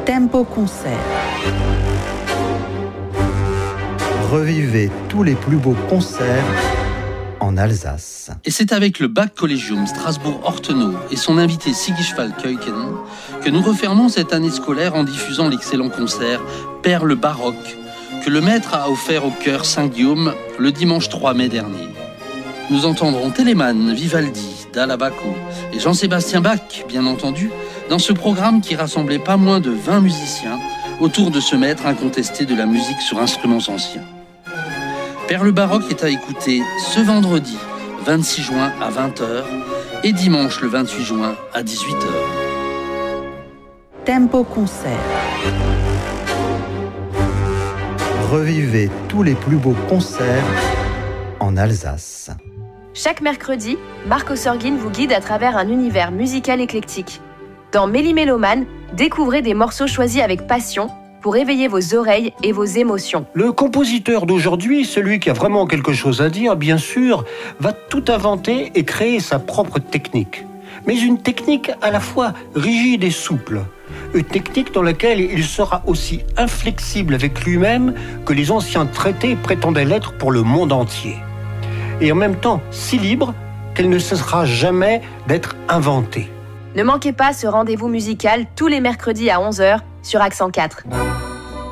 Tempo Concert. Revivez tous les plus beaux concerts en Alsace. Et c'est avec le Bach Collegium Strasbourg-Ortenau et son invité Sigishval Keuken que nous refermons cette année scolaire en diffusant l'excellent concert Perles baroques que le maître a offert au chœur Saint-Guillaume le dimanche 3 mai dernier. Nous entendrons Telemann, Vivaldi, Dall'Abaco et Jean-Sébastien Bach, bien entendu, dans ce programme qui rassemblait pas moins de 20 musiciens autour de ce maître incontesté de la musique sur instruments anciens. Perles baroques est à écouter ce vendredi 26 juin à 20h et dimanche le 28 juin à 18h. Tempo Concert. Revivez tous les plus beaux concerts en Alsace. Chaque mercredi, Marco Sorgin vous guide à travers un univers musical éclectique. Dans Méli-Méloman, découvrez des morceaux choisis avec passion pour éveiller vos oreilles et vos émotions. Le compositeur d'aujourd'hui, celui qui a vraiment quelque chose à dire, bien sûr, va tout inventer et créer sa propre technique. Mais une technique à la fois rigide et souple. Une technique dans laquelle il sera aussi inflexible avec lui-même que les anciens traités prétendaient l'être pour le monde entier. Et en même temps si libre qu'elle ne cessera jamais d'être inventée. Ne manquez pas ce rendez-vous musical tous les mercredis à 11h sur Accent 4.